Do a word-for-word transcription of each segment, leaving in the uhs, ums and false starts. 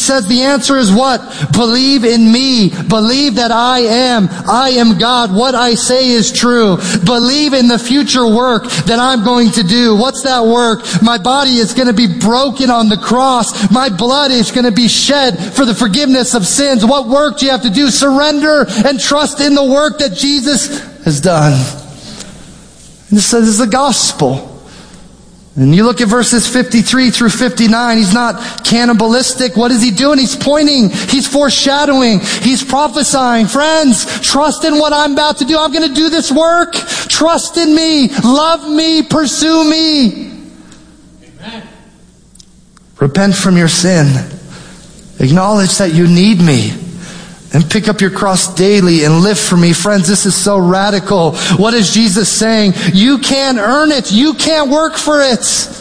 says the answer is what? Believe in me. Believe that I am. I am God. What I say is true. Believe in the future work that I'm going to do. What's that work? My body is going to be broken on the cross. My blood is going to be shed for the forgiveness of sins. What work do you have to do? Surrender and trust in the work that Jesus has done. And this is the gospel. And you look at verses fifty-three through fifty-nine, he's not cannibalistic. What is he doing? He's pointing, he's foreshadowing, he's prophesying. Friends, trust in what I'm about to do. I'm going to do this work. Trust in me. Love me. Pursue me. Amen. Repent from your sin. Acknowledge that you need me. And pick up your cross daily and live for me. Friends, this is so radical. What is Jesus saying? You can't earn it. You can't work for it.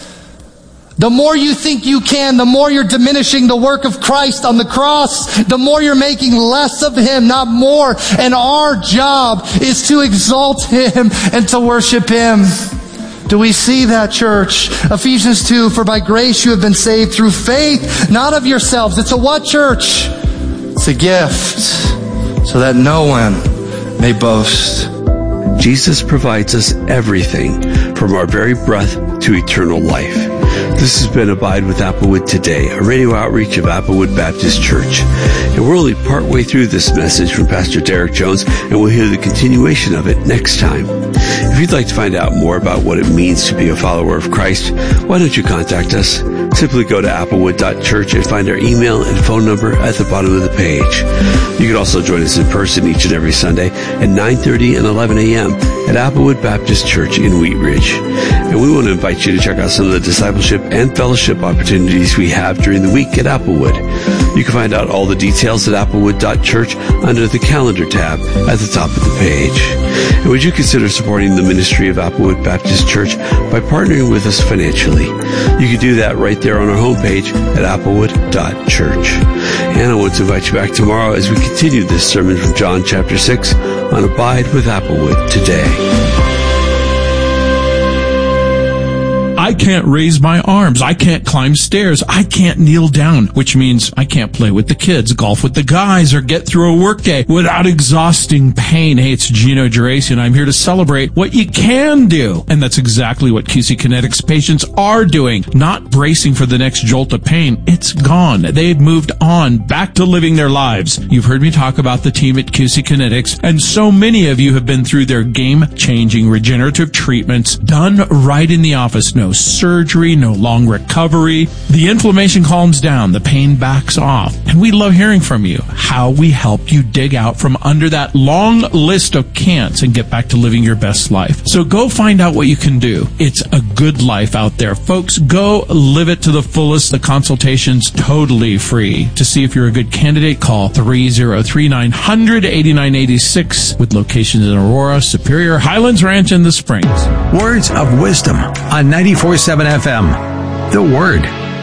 The more you think you can, the more you're diminishing the work of Christ on the cross. The more you're making less of Him, not more. And our job is to exalt Him and to worship Him. Do we see that, church? Ephesians two, for by grace you have been saved through faith, not of yourselves. It's a what, church? It's a gift, so that no one may boast. Jesus provides us everything from our very breath to eternal life. This has been Abide with Applewood Today, a radio outreach of Applewood Baptist Church. And we're only partway through this message from Pastor Derek Jones, and we'll hear the continuation of it next time. If you'd like to find out more about what it means to be a follower of Christ, why don't you contact us? Simply go to applewood dot church and find our email and phone number at the bottom of the page. You can also join us in person each and every Sunday at nine thirty and eleven a.m. at Applewood Baptist Church in Wheat Ridge. And we want to invite you to check out some of the discipleship and fellowship opportunities we have during the week at Applewood. You can find out all the details at applewood dot church under the calendar tab at the top of the page. And would you consider supporting the ministry of Applewood Baptist Church by partnering with us financially? You can do that right there on our homepage at applewood dot church. And I want to invite you back tomorrow as we continue this sermon from John chapter six on Abide with Applewood Today. I can't raise my arms. I can't climb stairs. I can't kneel down, which means I can't play with the kids, golf with the guys, or get through a workday without exhausting pain. Hey, it's Gino Geraci, and I'm here to celebrate what you can do. And that's exactly what Q C Kinetics patients are doing. Not bracing for the next jolt of pain. It's gone. They've moved on, back to living their lives. You've heard me talk about the team at Q C Kinetics, and so many of you have been through their game-changing regenerative treatments done right in the office. No surgery, no long recovery. The inflammation calms down, the pain backs off, and we love hearing from you how we help you dig out from under that long list of can'ts and get back to living your best life. So go find out what you can do. It's a good life out there, folks. Go live it to the fullest. The consultation's totally free. To see if you're a good candidate, call three oh three, nine hundred, eighty-nine eighty-six with locations in Aurora, Superior, Highlands Ranch, and the Springs. Words of Wisdom on ninety-four point seven F M. The Word.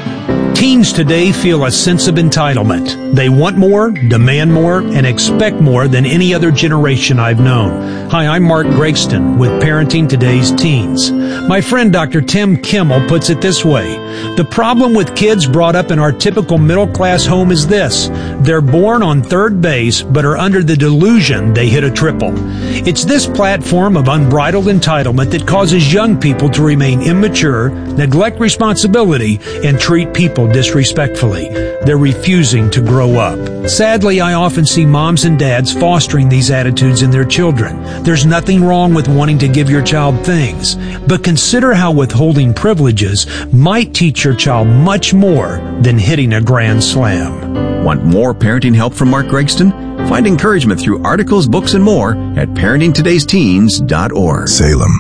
Teens today feel a sense of entitlement. They want more, demand more, and expect more than any other generation I've known. Hi, I'm Mark Gregston with Parenting Today's Teens. My friend Doctor Tim Kimmel puts it this way: the problem with kids brought up in our typical middle-class home is this: they're born on third base but are under the delusion they hit a triple. It's this platform of unbridled entitlement that causes young people to remain immature, neglect responsibility, and treat people disrespectfully. They're refusing to grow up. Sadly, I often see moms and dads fostering these attitudes in their children. There's nothing wrong with wanting to give your child things, but consider how withholding privileges might teach your child much more than hitting a grand slam. Want more parenting help from Mark Gregston? Find encouragement through articles, books, and more at parenting todays teens dot org. Salem.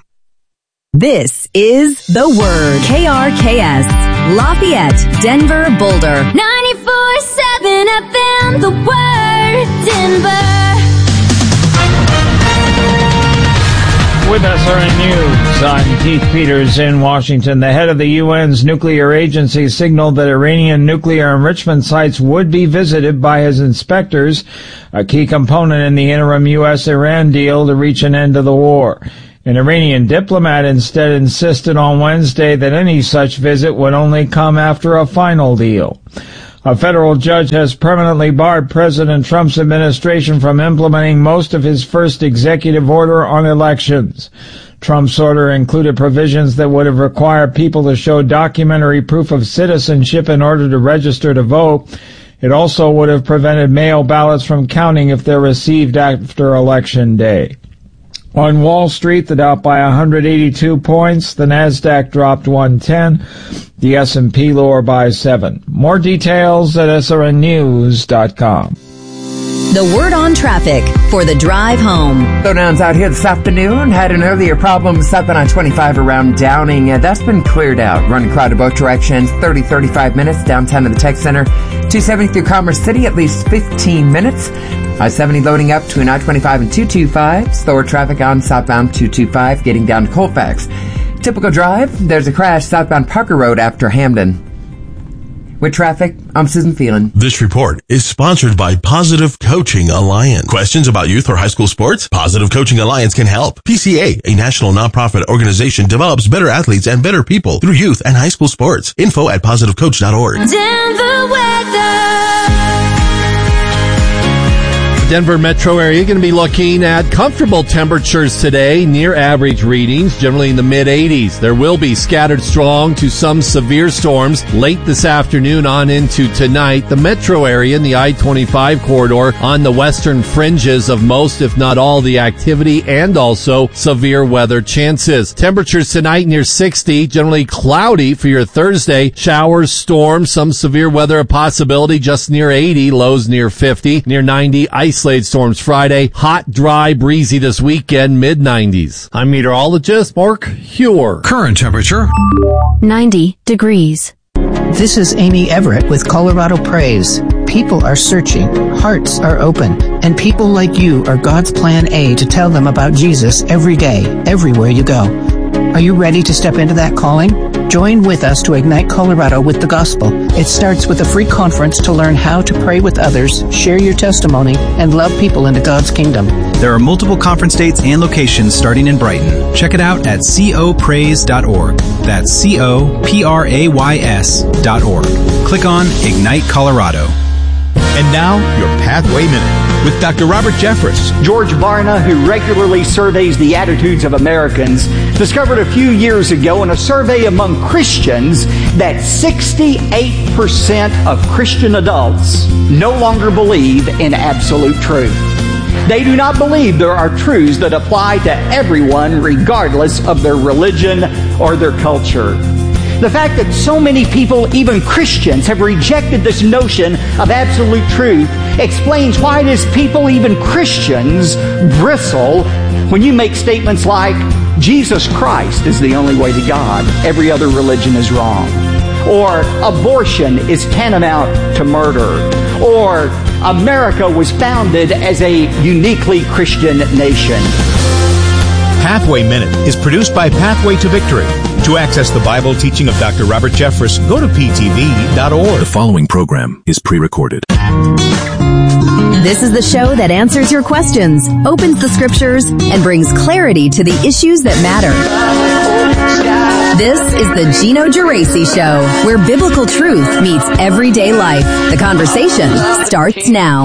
This is The Word. K R K S, Lafayette, Denver, Boulder. ninety-four seven F M, The Word, Denver. With S R N News, I'm Keith Peters in Washington. The head of the U N's nuclear agency signaled that Iranian nuclear enrichment sites would be visited by his inspectors, a key component in the interim U S Iran deal to reach an end to the war. An Iranian diplomat instead insisted on Wednesday that any such visit would only come after a final deal. A federal judge has permanently barred President Trump's administration from implementing most of his first executive order on elections. Trump's order included provisions that would have required people to show documentary proof of citizenship in order to register to vote. It also would have prevented mail ballots from counting if they're received after Election Day. On Wall Street, the Dow by one hundred eighty-two points, the Nasdaq dropped one ten, the S and P lower by seven. More details at S R N news dot com. The word on traffic for the drive home. Slowdowns out here this afternoon. Had an earlier problem southbound on twenty-five around Downing. Uh, that's been cleared out. Running crowded both directions. thirty, thirty-five minutes downtown to the Tech Center. two seventy through Commerce City, at least fifteen minutes. I seventy loading up between I twenty-five and two twenty-five. Slower traffic on southbound two twenty-five getting down to Colfax. Typical drive. There's a crash southbound Parker Road after Hamden. With traffic, I'm Susan Phelan. This report is sponsored by Positive Coaching Alliance. Questions about youth or high school sports? Positive Coaching Alliance can help. P C A, a national nonprofit organization, develops better athletes and better people through youth and high school sports. Info at positive coach dot org. Denver weather. Denver metro area going to be looking at comfortable temperatures today, near average readings, generally in the mid eighties. There will be scattered strong to some severe storms late this afternoon on into tonight. The metro area in the I twenty-five corridor on the western fringes of most, if not all, the activity and also severe weather chances. Temperatures tonight near sixty, generally cloudy for your Thursday. Showers, storms, some severe weather a possibility just near eighty, lows near fifty, near ninety, ice Isolated storms Friday. Hot, dry, breezy this weekend, mid nineties. I'm meteorologist Mark Huer. Current temperature ninety degrees. This is Amy Everett with Colorado Praise. People are searching, hearts are open, and people like you are God's plan A to tell them about Jesus every day, everywhere you go. Are you ready to step into that calling? Join with us to ignite Colorado with the gospel. It starts with a free conference to learn how to pray with others, share your testimony, and love people into God's kingdom. There are multiple conference dates and locations starting in Brighton. Check it out at co praise dot org. That's C O P R A Y S dot org. Click on Ignite Colorado. And now, your Pathway Minute with Doctor Robert Jeffress. George Barna, who regularly surveys the attitudes of Americans, discovered a few years ago in a survey among Christians that sixty-eight percent of Christian adults no longer believe in absolute truth. They do not believe there are truths that apply to everyone regardless of their religion or their culture. The fact that so many people, even Christians, have rejected this notion of absolute truth explains why it is people, even Christians, bristle when you make statements like, Jesus Christ is the only way to God, every other religion is wrong. Or, abortion is tantamount to murder. Or, America was founded as a uniquely Christian nation. Pathway Minute is produced by Pathway to Victory. To access the Bible teaching of Doctor Robert Jeffress, go to P T V dot org. The following program is pre-recorded. This is the show that answers your questions, opens the scriptures, and brings clarity to the issues that matter. This is the Gino Geraci Show, where biblical truth meets everyday life. The conversation starts now.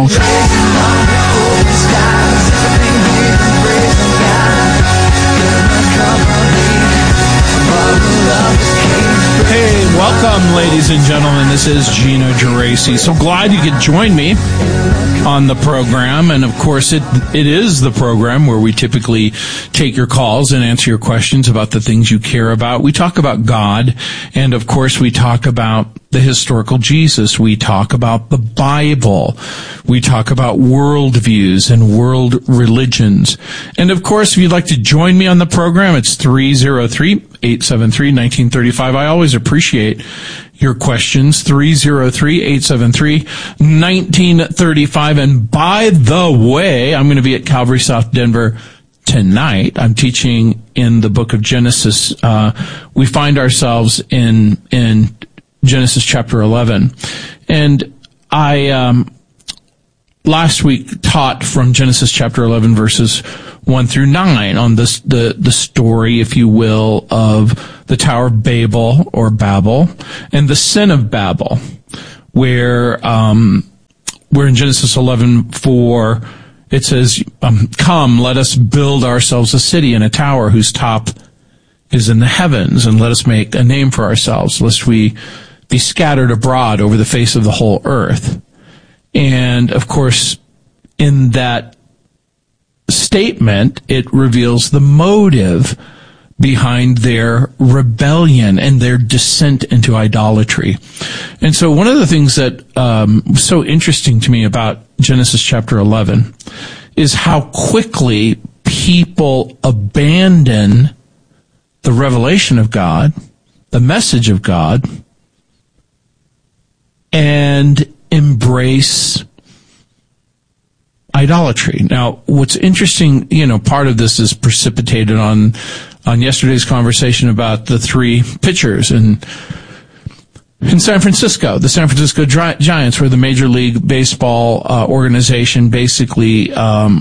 Hey, welcome, ladies and gentlemen. This is Gino Geraci. So glad you could join me on the program. And, of course, it it is the program where we typically take your calls and answer your questions about the things you care about. We talk about God, and, of course, we talk about the historical Jesus. We talk about the Bible. We talk about worldviews and world religions. And, of course, if you'd like to join me on the program, it's three oh three, eight seven three, one nine three five. I always appreciate your questions. three oh three, eight seven three, one nine three five. And by the way, I'm going to be at Calvary South Denver tonight. I'm teaching in the book of Genesis. Uh, we find ourselves in, in Genesis chapter eleven. And I, um, last week taught from Genesis chapter eleven verses one through nine on this, the, the story, if you will, of the Tower of Babel or Babel and the sin of Babel, where um, where in Genesis eleven four it says, um, "Come, let us build ourselves a city and a tower whose top is in the heavens, and let us make a name for ourselves, lest we be scattered abroad over the face of the whole earth." And, of course, in that statement, it reveals the motive behind their rebellion and their descent into idolatry. And so one of the things that um, was so interesting to me about Genesis chapter eleven is how quickly people abandon the revelation of God, the message of God, and embrace idolatry. Now, what's interesting, you know, part of this is precipitated on on yesterday's conversation about the three pitchers in in San Francisco. The San Francisco Giants were the Major League Baseball uh, organization, basically um,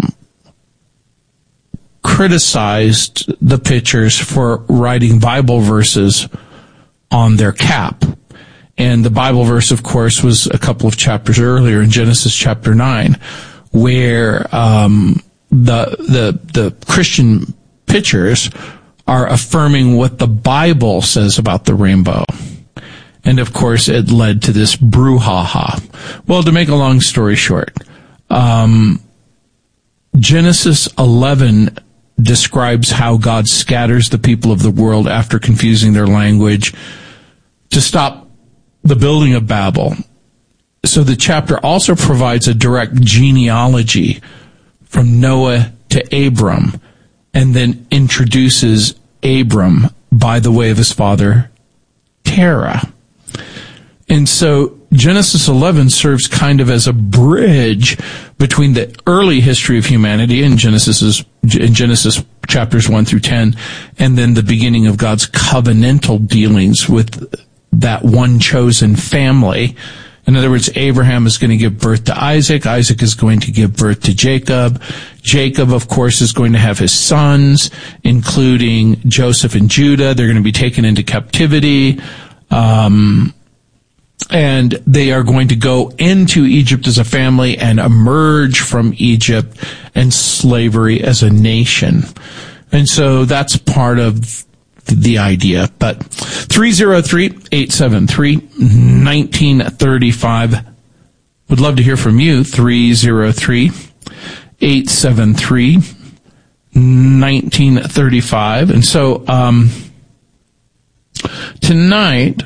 criticized the pitchers for writing Bible verses on their cap. And the Bible verse, of course, was a couple of chapters earlier in Genesis chapter nine, where um, the the the Christian pitchers are affirming what the Bible says about the rainbow. And, of course, it led to this brouhaha. Well, to make a long story short, um, Genesis eleven describes how God scatters the people of the world after confusing their language to stop the building of Babel. So the chapter also provides a direct genealogy from Noah to Abram, and then introduces Abram by the way of his father, Terah. And so Genesis eleven serves kind of as a bridge between the early history of humanity in Genesis, in Genesis chapters one through ten, and then the beginning of God's covenantal dealings with that one chosen family. In other words, Abraham is going to give birth to Isaac. Isaac is going to give birth to Jacob. Jacob, of course, is going to have his sons, including Joseph and Judah. They're going to be taken into captivity. Um, and they are going to go into Egypt as a family and emerge from Egypt and slavery as a nation. And so that's part of the idea. But three oh three, eight seven three, one nine three five. Would love to hear from you. three oh three, eight seven three, one nine three five. And so um, tonight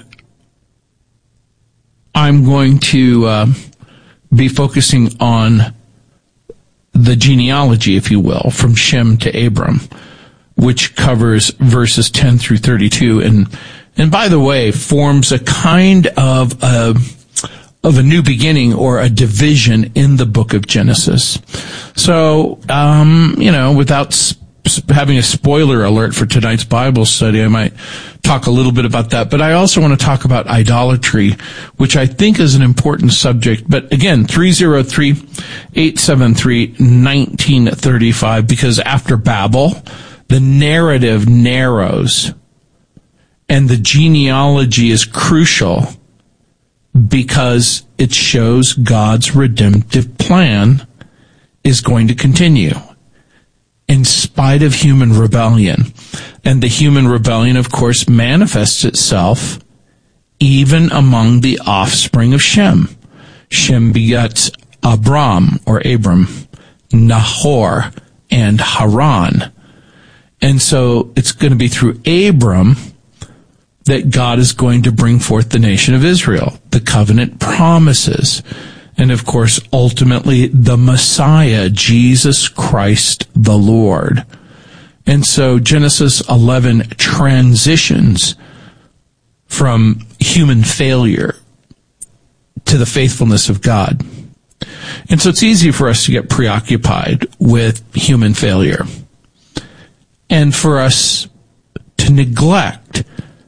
I'm going to uh, be focusing on the genealogy, if you will, from Shem to Abram, which covers verses ten through thirty-two, and and by the way, forms a kind of a, of a new beginning or a division in the book of Genesis. So, um, you know, without sp- having a spoiler alert for tonight's Bible study, I might talk a little bit about that. But I also want to talk about idolatry, which I think is an important subject. But again, three oh three, eight seven three, one nine three five, because after Babel, the narrative narrows, and the genealogy is crucial because it shows God's redemptive plan is going to continue in spite of human rebellion. And the human rebellion, of course, manifests itself even among the offspring of Shem. Shem begets Abram, or Abram, Nahor, and Haran. And so it's going to be through Abram that God is going to bring forth the nation of Israel, the covenant promises, and of course, ultimately, the Messiah, Jesus Christ the Lord. And so Genesis eleven transitions from human failure to the faithfulness of God. And so it's easy for us to get preoccupied with human failure, and for us to neglect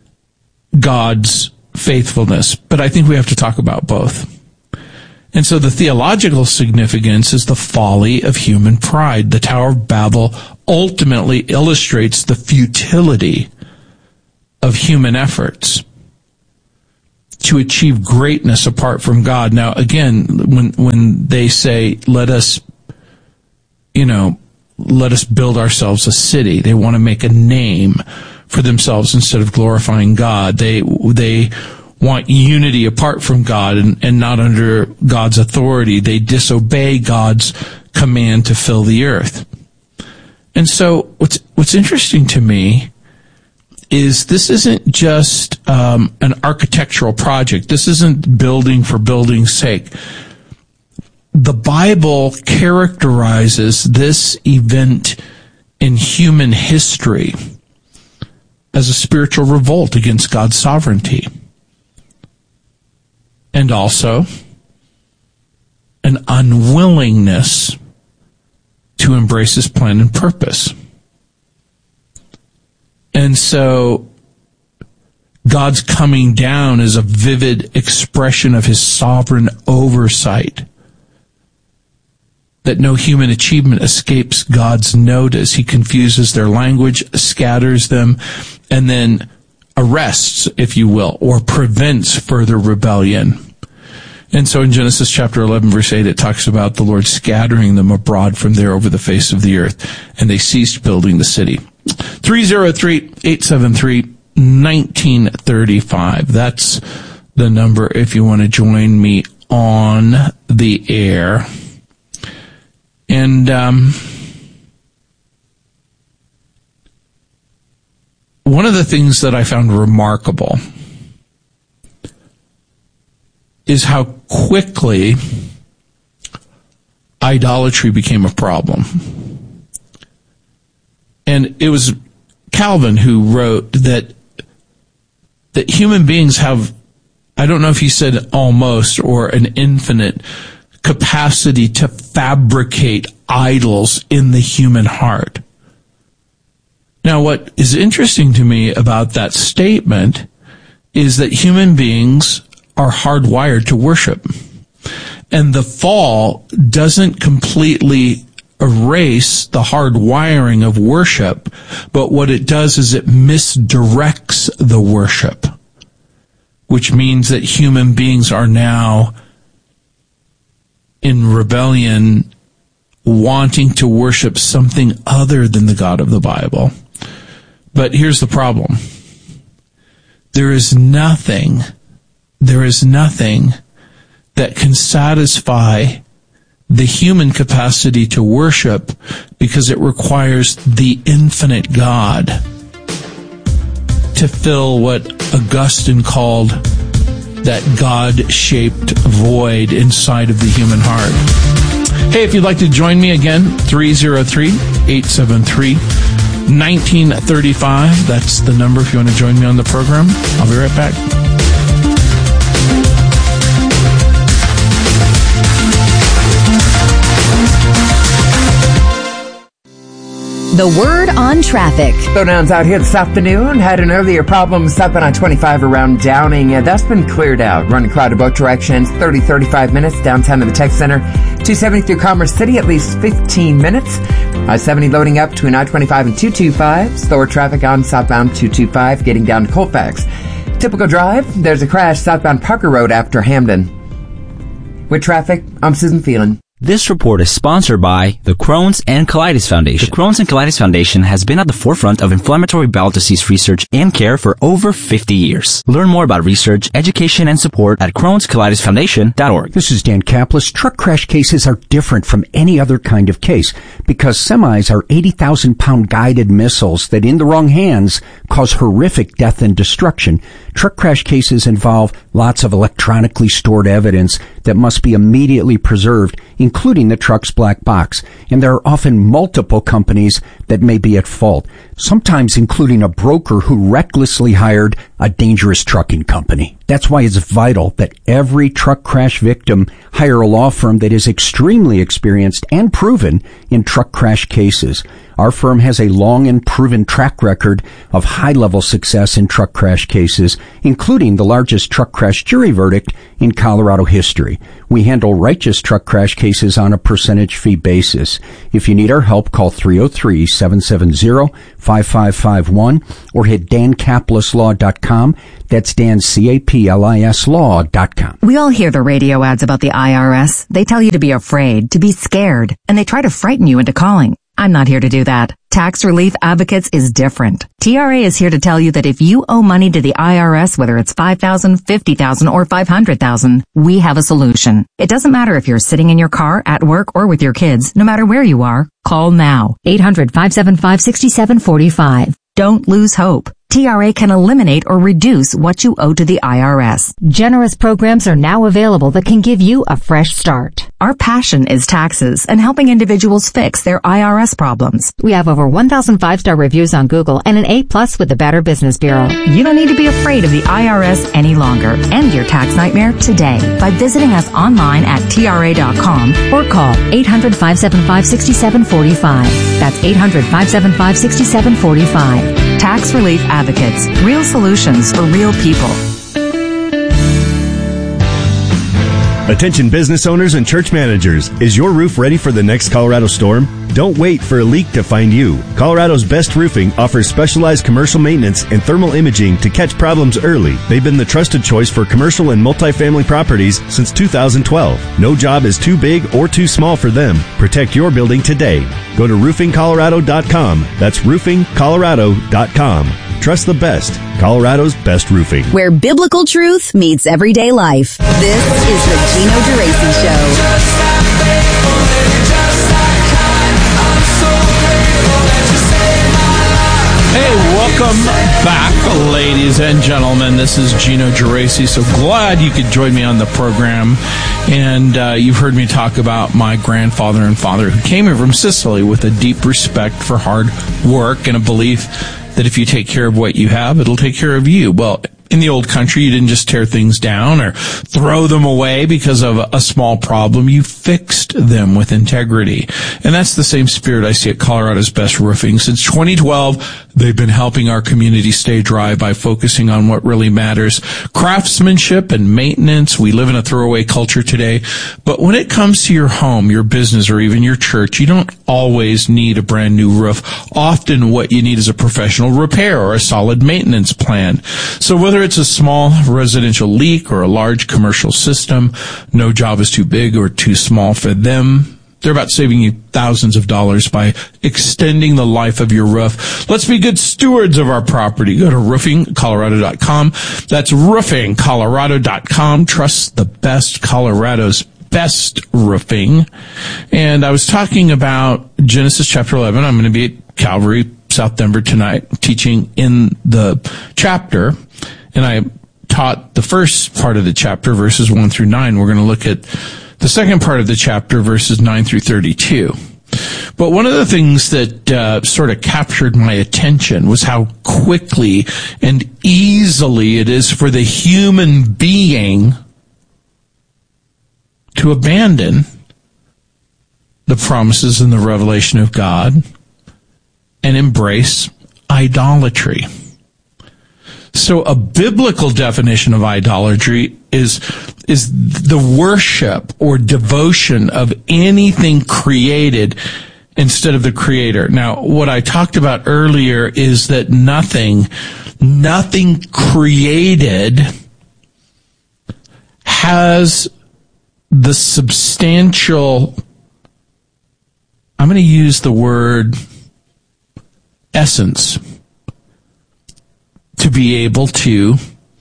God's faithfulness. But I think we have to talk about both. And so the theological significance is the folly of human pride. The Tower of Babel ultimately illustrates the futility of human efforts. to achieve greatness apart from God. Now, again, when when they say, let us, you know, let us build ourselves a city, they want to make a name for themselves instead of glorifying God. They they want unity apart from God and, and not under God's authority. They disobey God's command to fill the earth. And so what's what's interesting to me is this isn't just um, an architectural project. This isn't building for building's sake. The Bible characterizes this event in human history as a spiritual revolt against God's sovereignty, and also an unwillingness to embrace his plan and purpose. And so God's coming down is a vivid expression of his sovereign oversight, that no human achievement escapes God's notice. He confuses their language, scatters them, and then arrests, if you will, or prevents further rebellion. And so in Genesis chapter eleven, verse eight, it talks about the Lord scattering them abroad from there over the face of the earth, and they ceased building the city. three oh three, eight seven three, one nine three five. That's the number if you want to join me on the air. And um, one of the things that I found remarkable is how quickly idolatry became a problem. And it was Calvin who wrote that that human beings have, I don't know if he said almost or an infinite capacity to fabricate idols in the human heart. Now, what is interesting to me about that statement is that human beings are hardwired to worship. And the fall doesn't completely erase the hard wiring of worship, but what it does is it misdirects the worship, which means that human beings are now in rebellion, wanting to worship something other than the God of the Bible. But here's the problem. There is nothing, there is nothing that can satisfy the human capacity to worship, because it requires the infinite God to fill what Augustine called that God-shaped void inside of the human heart. Hey, if you'd like to join me again, three oh three, eight seven three, one nine three five. That's the number if you want to join me on the program. I'll be right back. The Word on Traffic. Slowdowns out here this afternoon. Had an earlier problem southbound on twenty-five around Downing. Uh, that's been cleared out. Running crowded both directions. thirty, thirty-five minutes downtown to the Tech Center. two seventy through Commerce City, at least fifteen minutes. I seventy loading up between I twenty-five and two twenty-five. Slower traffic on southbound two twenty-five getting down to Colfax. Typical drive. There's a crash southbound Parker Road after Hamden. With traffic, I'm Susan Phelan. This report is sponsored by the Crohn's and Colitis Foundation. The Crohn's and Colitis Foundation has been at the forefront of inflammatory bowel disease research and care for over fifty years. Learn more about research, education, and support at crohns colitis foundation dot org. This is Dan Kaplis. Truck crash cases are different from any other kind of case because semis are eighty thousand pound guided missiles that in the wrong hands cause horrific death and destruction. Truck crash cases involve lots of electronically stored evidence that must be immediately preserved, including the truck's black box. And there are often multiple companies that may be at fault, sometimes including a broker who recklessly hired a dangerous trucking company. That's why it's vital that every truck crash victim hire a law firm that is extremely experienced and proven in truck crash cases. Our firm has a long and proven track record of high-level success in truck crash cases, including the largest truck crash jury verdict in Colorado history. We handle righteous truck crash cases on a percentage fee basis. If you need our help, call three oh three, seven seven zero, five five five one or hit dan kaplis law dot com. That's Dan, C A P L I S law dot com. We all hear the radio ads about the I R S. They tell you to be afraid, to be scared, and they try to frighten you into calling. I'm not here to do that. Tax Relief Advocates is different. T R A is here to tell you that if you owe money to the I R S, whether it's five thousand dollars, fifty thousand dollars, or five hundred thousand dollars, we have a solution. It doesn't matter if you're sitting in your car, at work, or with your kids. No matter where you are, call now. eight hundred, five seven five, six seven four five. Don't lose hope. T R A can eliminate or reduce what you owe to the I R S. Generous programs are now available that can give you a fresh start. Our passion is taxes and helping individuals fix their I R S problems. We have over one thousand five-star reviews on Google and an A plus with the Better Business Bureau. You don't need to be afraid of the I R S any longer. End your tax nightmare today by visiting us online at T R A dot com or call eight hundred, five seven five, six seven four five. That's eight hundred, five seven five, six seven four five. Tax Relief Advocates. Real solutions for real people. Attention business owners and church managers. Is your roof ready for the next Colorado storm? Don't wait for a leak to find you. Colorado's Best Roofing offers specialized commercial maintenance and thermal imaging to catch problems early. They've been the trusted choice for commercial and multifamily properties since two thousand twelve. No job is too big or too small for them. Protect your building today. Go to roofing colorado dot com. That's roofing colorado dot com. Trust the best. Colorado's Best Roofing. Where biblical truth meets everyday life. This is the Gino Geraci Show. Hey, welcome back, ladies and gentlemen. This is Gino Geraci. So glad you could join me on the program. And uh, you've heard me talk about my grandfather and father who came here from Sicily with a deep respect for hard work and a belief that if you take care of what you have, it'll take care of you. Well, in the old country, you didn't just tear things down or throw them away because of a small problem. You fixed them with integrity. And that's the same spirit I see at Colorado's Best Roofing. Since twenty twelve, they've been helping our community stay dry by focusing on what really matters. Craftsmanship and maintenance. We live in a throwaway culture today. But when it comes to your home, your business, or even your church, you don't always need a brand new roof. Often what you need is a professional repair or a solid maintenance plan. So whether it's a small residential leak or a large commercial system, no job is too big or too small for them. They're about saving you thousands of dollars by extending the life of your roof. Let's be good stewards of our property. Go to roofing colorado dot com. That's roofing colorado dot com. Trust the best, Colorado's best roofing. And I was talking about Genesis chapter eleven. I'm going to be at Calvary, South Denver tonight, teaching in the chapter. And I taught the first part of the chapter, verses one through nine. We're going to look at the second part of the chapter, verses nine through thirty-two. But one of the things that uh, sort of captured my attention was how quickly and easily it is for the human being to abandon the promises and the revelation of God and embrace idolatry. So a biblical definition of idolatry is is the worship or devotion of anything created instead of the Creator. Now, what I talked about earlier is that nothing, nothing created has the substantial, I'm going to use the word essence, to be able to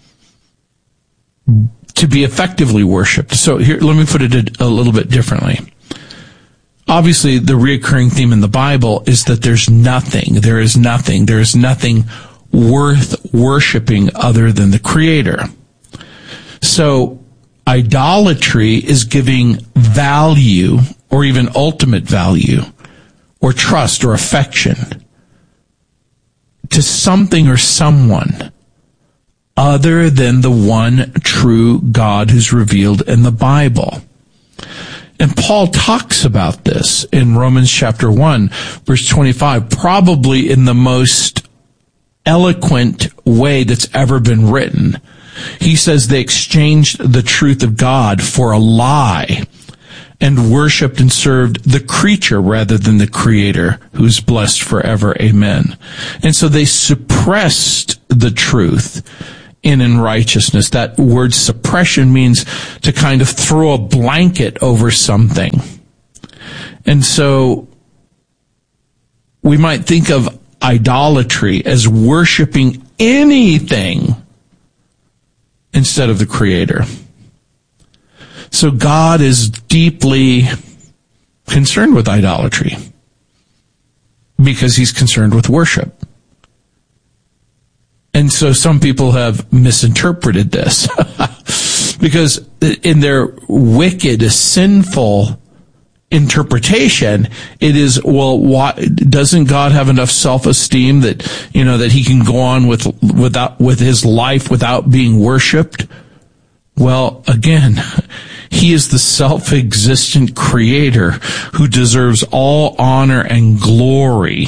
to be effectively worshipped. So here, let me put it a, a little bit differently. Obviously, the reoccurring theme in the Bible is that there's nothing, there is nothing, there is nothing worth worshiping other than the Creator. So idolatry is giving value, or even ultimate value, or trust or affection to something or someone other than the one true God who's revealed in the Bible. And Paul talks about this in Romans chapter one, verse twenty-five, probably in the most eloquent way that's ever been written. He says they exchanged the truth of God for a lie and worshipped and served the creature rather than the Creator, who's blessed forever. Amen. And so they suppressed the truth in in righteousness. That word suppression means to kind of throw a blanket over something. And so we might think of idolatry as worshiping anything instead of the Creator. So God is deeply concerned with idolatry because he's concerned with worship. And so some people have misinterpreted this because in their wicked, sinful interpretation, it is, well, why doesn't God have enough self-esteem that, you know, that he can go on with, without, with his life without being worshiped? Well, again, he is the self-existent creator who deserves all honor and glory.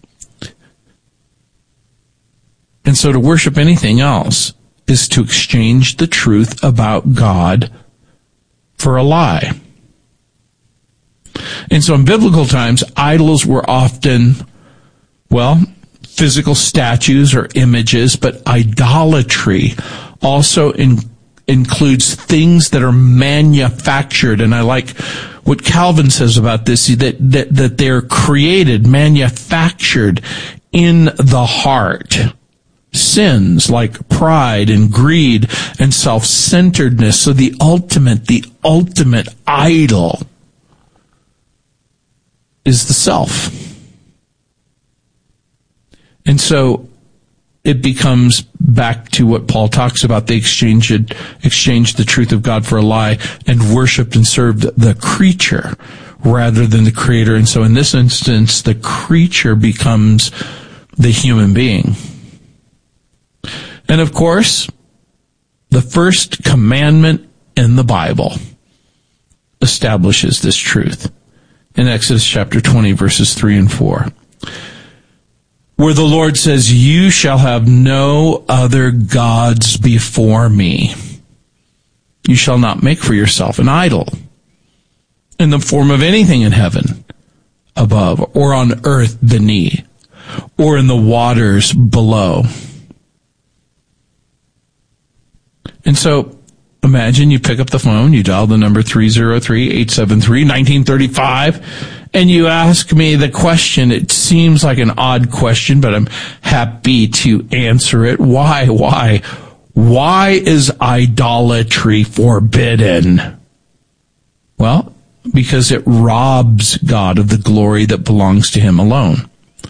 And so to worship anything else is to exchange the truth about God for a lie. And so in biblical times, idols were often, well, physical statues or images, but idolatry also in, includes things that are manufactured. And I like what Calvin says about this, that, that, that they're created, manufactured in the heart. Sins like pride and greed and self-centeredness. So the ultimate, the ultimate idol is the self. And so it becomes back to what Paul talks about. They exchanged, exchanged the truth of God for a lie and worshiped and served the creature rather than the Creator. And so in this instance, the creature becomes the human being. And of course, the first commandment in the Bible establishes this truth in Exodus chapter twenty, verses three and four, where the Lord says, "You shall have no other gods before me. You shall not make for yourself an idol in the form of anything in heaven above, or on earth beneath, or in the waters below." And so, imagine you pick up the phone, you dial the number three oh three, eight seven three, one nine three five, and you ask me the question. It seems like an odd question, but I'm happy to answer it. Why? Why? Why is idolatry forbidden? Well, because it robs God of the glory that belongs to him alone.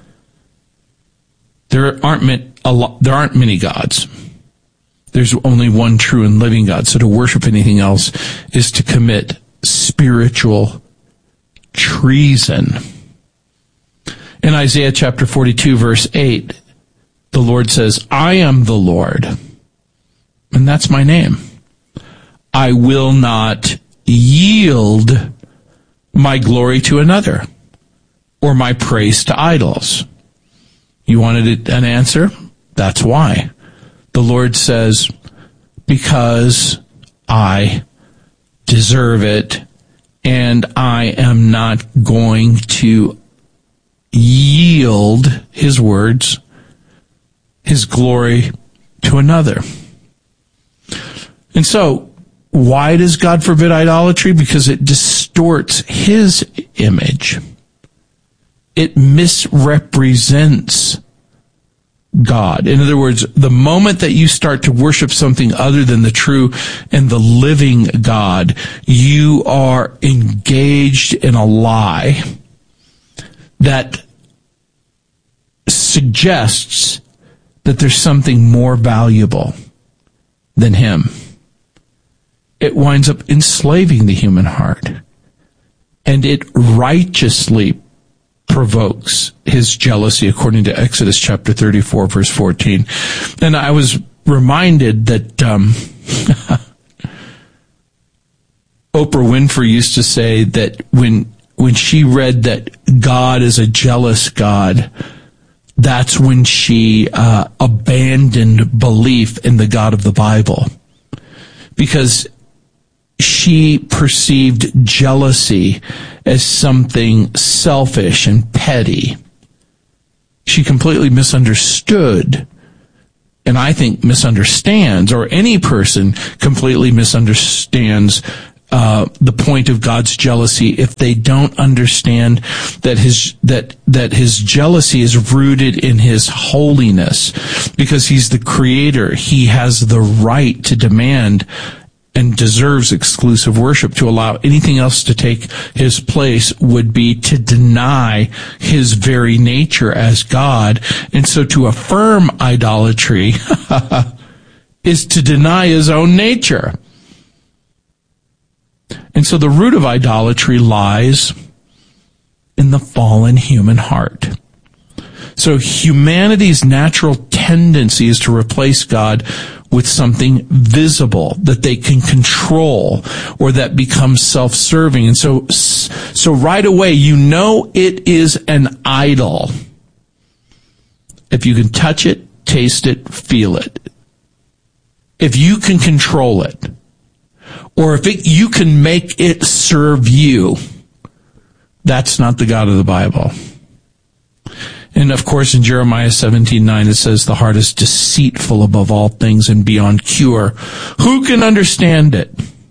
There aren't, a lot, there aren't many gods. There's only one true and living God. So to worship anything else is to commit spiritual treason. In Isaiah chapter forty-two, verse eight, the Lord says, "I am the Lord, and that's my name. I will not yield my glory to another or my praise to idols." You wanted an answer? That's why. The Lord says, because I deserve it, and I am not going to yield, his words, his glory to another. And so, why does God forbid idolatry? Because it distorts his image. It misrepresents God. In other words, the moment that you start to worship something other than the true and the living God, you are engaged in a lie that suggests that there's something more valuable than him. It winds up enslaving the human heart, and it righteously provokes his jealousy, according to Exodus chapter thirty-four, verse fourteen. And I was reminded that um, Oprah Winfrey used to say that when when she read that God is a jealous God, that's when she uh, abandoned belief in the God of the Bible, because she perceived jealousy as something selfish and petty. She completely misunderstood and I think misunderstands, or any person completely misunderstands uh the point of God's jealousy if they don't understand that his that that his jealousy is rooted in his holiness. Because he's the creator, he has the right to demand and deserves exclusive worship. To allow anything else to take his place would be to deny his very nature as God. And so to affirm idolatry is to deny his own nature. And so the root of idolatry lies in the fallen human heart. So humanity's natural tendency is to replace God with something visible that they can control or that becomes self-serving. And so, so right away, you know it is an idol if you can touch it, taste it, feel it. If you can control it, or if it, you can make it serve you, that's not the God of the Bible. And of course, in Jeremiah seventeen nine, it says, the heart is deceitful above all things and beyond cure. Who can understand it?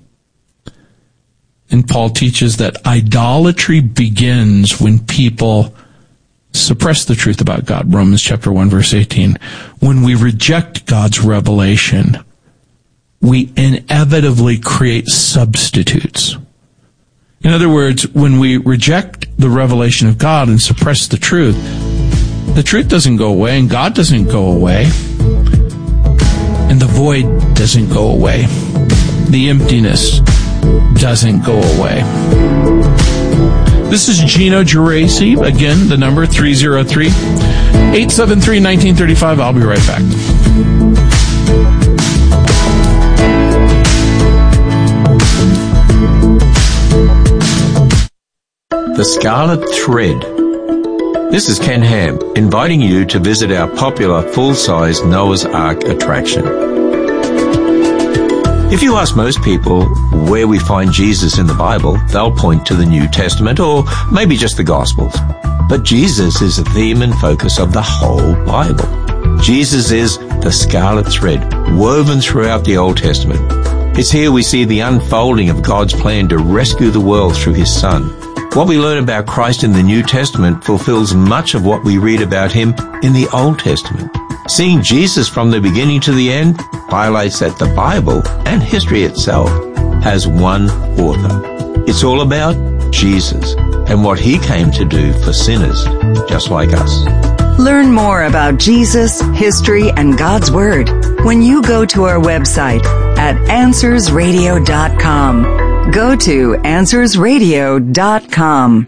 And Paul teaches that idolatry begins when people suppress the truth about God. Romans chapter one, verse eighteen. When we reject God's revelation, we inevitably create substitutes. In other words, when we reject the revelation of God and suppress the truth, the truth doesn't go away, and God doesn't go away, and the void doesn't go away. The emptiness doesn't go away. This is Gino Geraci. Again, the number three oh three, eight seven three, one nine three five. I'll be right back. The Scarlet Thread. This is Ken Ham, inviting you to visit our popular full-size Noah's Ark attraction. If you ask most people where we find Jesus in the Bible, they'll point to the New Testament or maybe just the Gospels. But Jesus is the theme and focus of the whole Bible. Jesus is the scarlet thread woven throughout the Old Testament. It's here we see the unfolding of God's plan to rescue the world through his Son. What we learn about Christ in the New Testament fulfills much of what we read about him in the Old Testament. Seeing Jesus from the beginning to the end highlights that the Bible and history itself has one author. It's all about Jesus and what he came to do for sinners just like us. Learn more about Jesus, history, and God's Word when you go to our website at answers radio dot com. Go to answers radio dot com.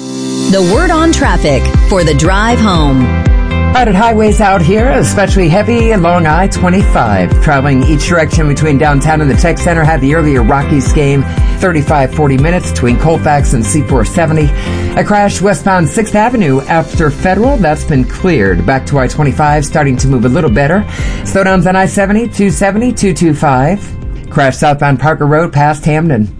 The word on traffic for the drive home. Crowded highways out here, especially heavy along I twenty-five. Traveling each direction between downtown and the Tech Center. Had the earlier Rockies game, thirty-five, forty minutes between Colfax and C four seventy. A crash westbound sixth Avenue after Federal. That's been cleared. Back to I twenty-five, starting to move a little better. Slowdowns on I seventy, two seventy, two twenty-five. Crash southbound Parker Road past Hamden.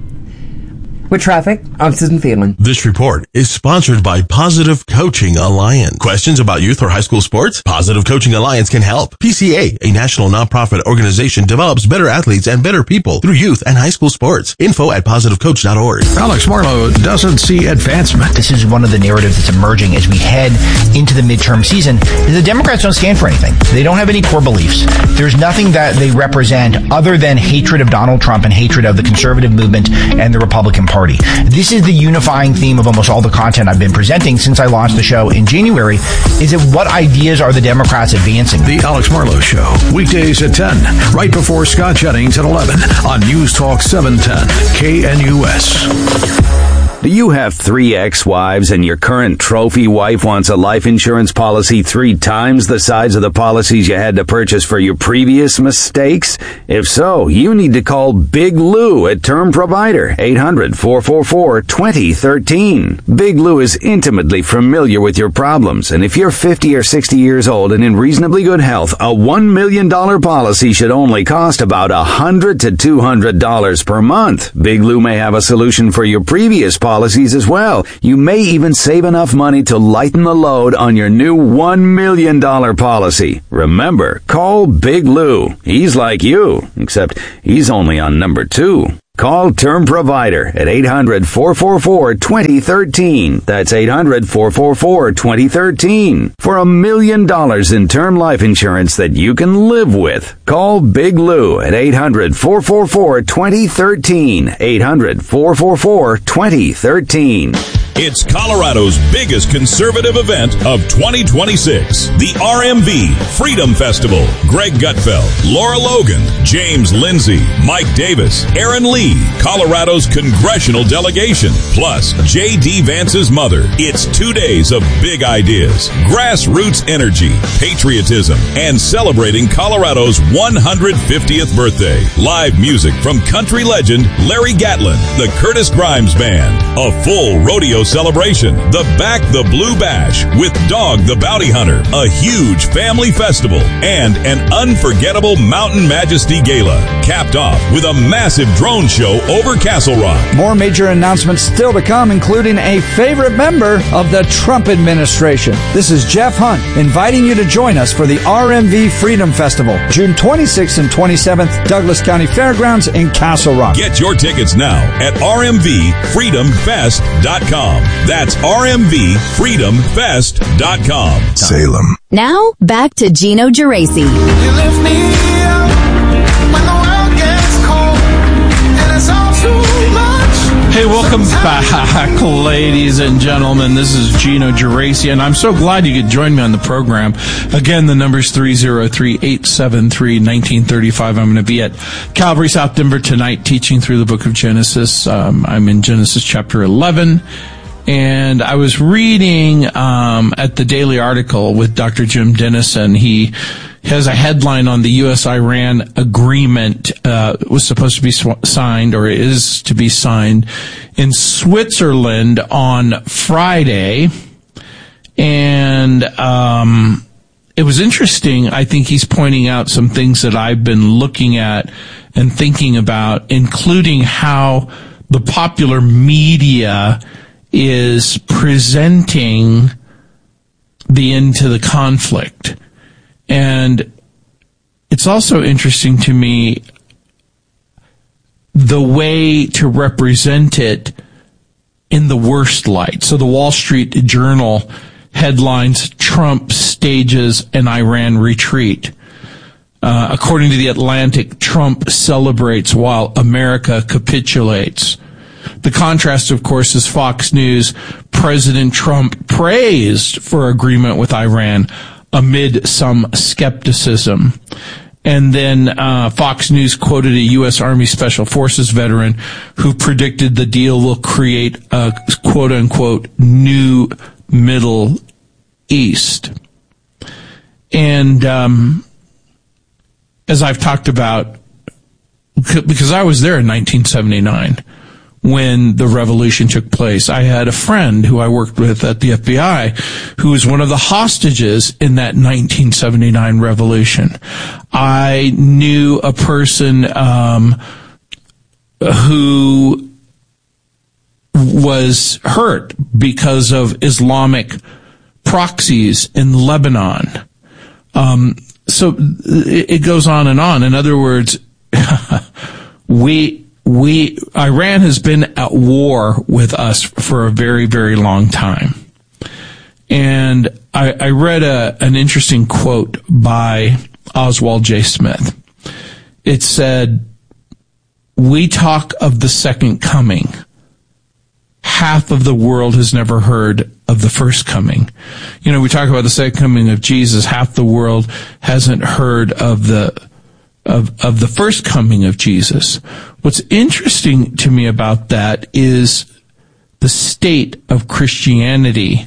With traffic, I'm Susan Phelan. This report is sponsored by Positive Coaching Alliance. Questions about youth or high school sports? Positive Coaching Alliance can help. P C A, a national nonprofit organization, develops better athletes and better people through youth and high school sports. Info at positive coach dot org. Alex Marlowe doesn't see advancement. This is one of the narratives that's emerging as we head into the midterm season. The Democrats don't stand for anything. They don't have any core beliefs. There's nothing that they represent other than hatred of Donald Trump and hatred of the conservative movement and the Republican Party. This is the unifying theme of almost all the content I've been presenting since I launched the show in January, is that what ideas are the Democrats advancing? The Alex Marlowe Show, weekdays at ten, right before Scott Jennings at eleven on News Talk seven ten, K N U S. Do you have three ex-wives and your current trophy wife wants a life insurance policy three times the size of the policies you had to purchase for your previous mistakes? If so, you need to call Big Lou at Term Provider, eight hundred, four four four, two zero one three. Big Lou is intimately familiar with your problems, and if you're fifty or sixty years old and in reasonably good health, a one million dollars policy should only cost about one hundred to two hundred dollars per month. Big Lou may have a solution for your previous policy policies as well. You may even save enough money to lighten the load on your new one million dollars policy. Remember, call Big Lou. He's like you, except he's only on number two. Call Term Provider at eight hundred, four four four, two zero one three. That's eight hundred, four four four, two zero one three. For a million dollars in term life insurance that you can live with. Call Big Lou at eight hundred, four four four, two zero one three. eight hundred, four four four, two zero one three. It's Colorado's biggest conservative event of twenty twenty-six, the R M V Freedom Festival. Greg Gutfeld, Laura Logan, James Lindsay, Mike Davis, Aaron Lee, Colorado's congressional delegation, plus J D. Vance's mother. It's two days of big ideas, grassroots energy, patriotism, and celebrating Colorado's one hundred fiftieth birthday. Live music from country legend Larry Gatlin, the Curtis Grimes Band, a full rodeo celebration, the Back the Blue Bash with Dog the Bounty Hunter, a huge family festival, and an unforgettable Mountain Majesty Gala, capped off with a massive drone show over Castle Rock. More major announcements still to come, including a favorite member of the Trump administration. This is Jeff Hunt, inviting you to join us for the R M V Freedom Festival, June twenty-sixth and twenty-seventh, Douglas County Fairgrounds in Castle Rock. Get your tickets now at R M V freedom fest dot com. That's R M V freedom fest dot com. Salem. Now, back to Gino Geraci. You lift me up when the world gets cold, and it's all too much. Hey, welcome back, ladies and gentlemen. This is Gino Geraci, and I'm so glad you could join me on the program. Again, the number's three oh three, eight seven three, one nine three five. I'm going to be at Calvary, South Denver tonight teaching through the book of Genesis. Um, I'm in Genesis chapter eleven. And I was reading um, at the Daily Article with Doctor Jim Dennison. He has a headline on the U S Iran agreement. Uh, was supposed to be sw- signed, or is to be signed, in Switzerland on Friday. And um, it was interesting. I think he's pointing out some things that I've been looking at and thinking about, including how the popular media is presenting the end to the conflict. And it's also interesting to me the way to represent it in the worst light. So the Wall Street Journal headlines, Trump stages an Iran retreat. Uh, according to the Atlantic, Trump celebrates while America capitulates. The contrast, of course, is Fox News. President Trump praised for agreement with Iran amid some skepticism. And then uh, Fox News quoted a U S Army Special Forces veteran who predicted the deal will create a quote-unquote new Middle East. And um, as I've talked about, because I was there in nineteen seventy-nine, when the revolution took place. I had a friend who I worked with at the F B I who was one of the hostages in that nineteen seventy-nine revolution. I knew a person um, who was hurt because of Islamic proxies in Lebanon. Um, so it goes on and on. In other words, we... We, Iran has been at war with us for a very, very long time. And I, I read a, an interesting quote by Oswald J. Smith. It said, "We talk of the second coming. Half of the world has never heard of the first coming." You know, we talk about the second coming of Jesus. Half the world hasn't heard of the Of, of the first coming of Jesus. What's interesting to me about that is the state of Christianity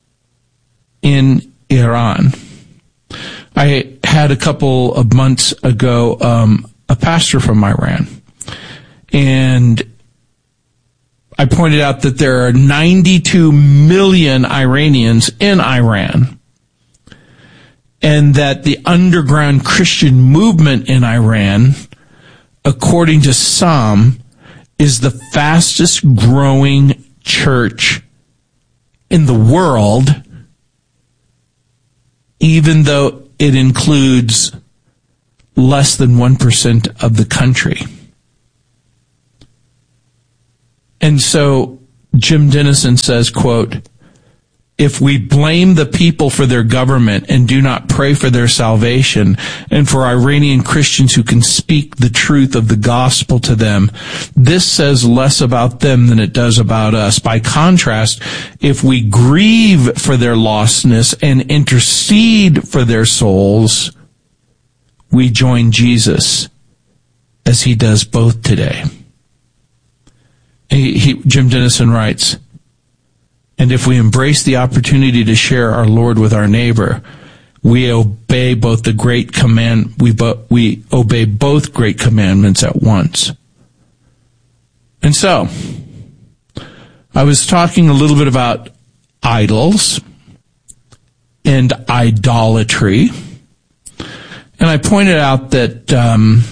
in Iran. I had a couple of months ago um, a pastor from Iran, and I pointed out that there are ninety-two million Iranians in Iran, and that the underground Christian movement in Iran, according to some, is the fastest growing church in the world, even though it includes less than one percent of the country. And so Jim Dennison says, quote, if we blame the people for their government and do not pray for their salvation and for Iranian Christians who can speak the truth of the gospel to them, this says less about them than it does about us. By contrast, if we grieve for their lostness and intercede for their souls, we join Jesus as he does both today. He, he, Jim Dennison writes, and if we embrace the opportunity to share our Lord with our neighbor, we obey both the great command, we, bo- we obey both great commandments at once. And so, I was talking a little bit about idols and idolatry, and I pointed out that um,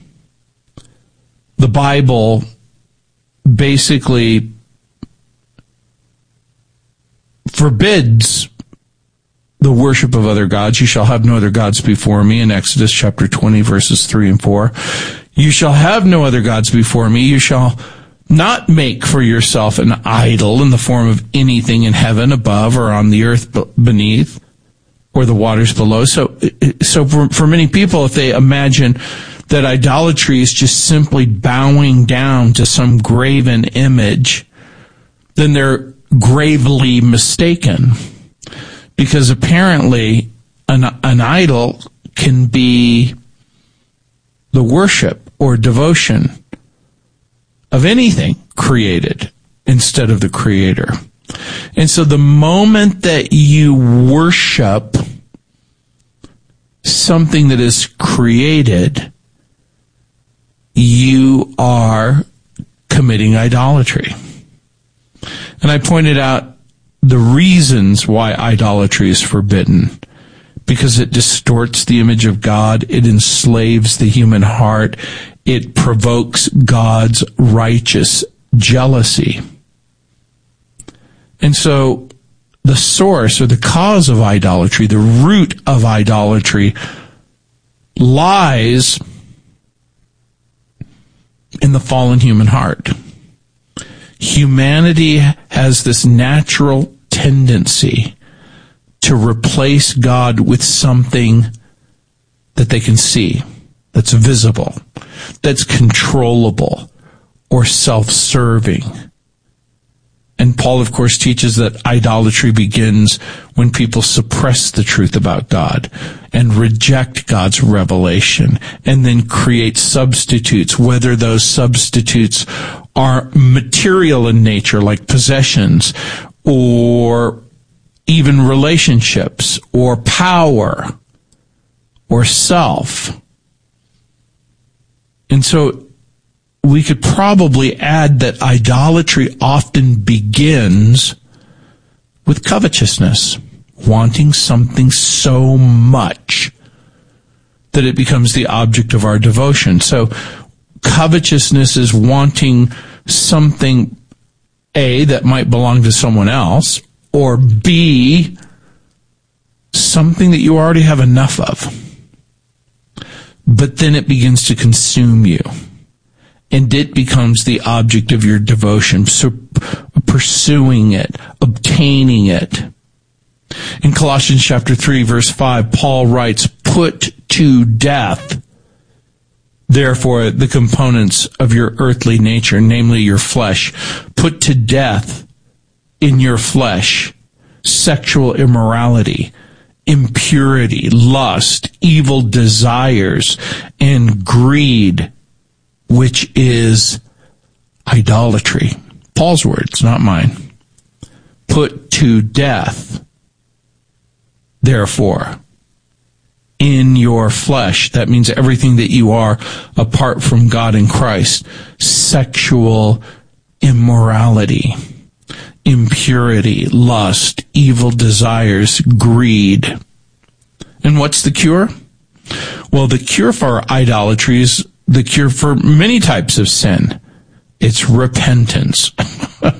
the Bible basically forbids the worship of other gods. You shall have no other gods before me, in Exodus chapter twenty, verses three and four. You shall have no other gods before me. You shall not make for yourself an idol in the form of anything in heaven above or on the earth beneath or the waters below. So, so for, for many people, if they imagine that idolatry is just simply bowing down to some graven image, then they're gravely mistaken. Because apparently an, an idol can be the worship or devotion of anything created instead of the Creator. And so the moment that you worship something that is created, you are committing idolatry. And I pointed out the reasons why idolatry is forbidden. Because it distorts the image of God, it enslaves the human heart, it provokes God's righteous jealousy. And so the source or the cause of idolatry, the root of idolatry, lies in the fallen human heart. Humanity has this natural tendency to replace God with something that they can see, that's visible, that's controllable, or self-serving. And Paul, of course, teaches that idolatry begins when people suppress the truth about God and reject God's revelation and then create substitutes, whether those substitutes are material in nature, like possessions, or even relationships, or power, or self. And so we could probably add that idolatry often begins with covetousness, wanting something so much that it becomes the object of our devotion. So covetousness is wanting something, A, that might belong to someone else, or B, something that you already have enough of. But then it begins to consume you, and it becomes the object of your devotion, so pursuing it, obtaining it. In Colossians chapter three, verse five, Paul writes, "Put to death, therefore, the components of your earthly nature, namely your flesh. Put to death in your flesh sexual immorality, impurity, lust, evil desires, and greed, which is idolatry." Paul's words, not mine. Put to death, therefore, in your flesh. That means everything that you are apart from God in Christ. Sexual immorality, impurity, lust, evil desires, greed. And what's the cure? Well, the cure for idolatry is the cure for many types of sin. It's repentance.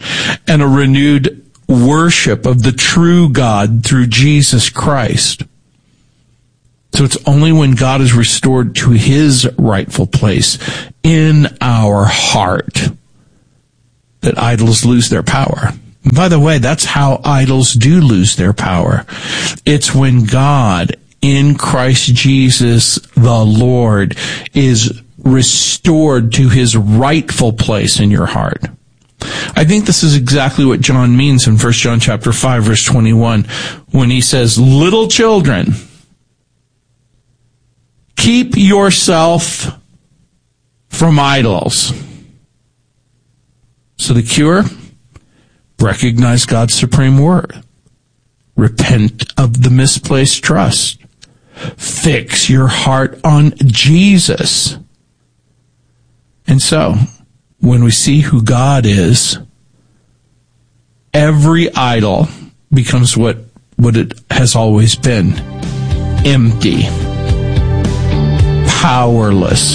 and a renewed worship of the true God through Jesus Christ. So it's only when God is restored to his rightful place in our heart that idols lose their power. And by the way, that's how idols do lose their power. It's when God, in Christ Jesus the Lord, is restored to his rightful place in your heart. I think this is exactly what John means in First John chapter five, verse twenty-one, when he says, little children, keep yourself from idols. So the cure? Recognize God's supreme word. Repent of the misplaced trust. Fix your heart on Jesus. And so, when we see who God is, every idol becomes what, what it has always been. Empty. Powerless.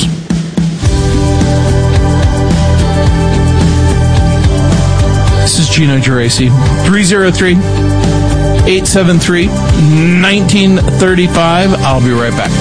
This is Gino Geraci. three oh three, eight seven three, one nine three five. I'll be right back.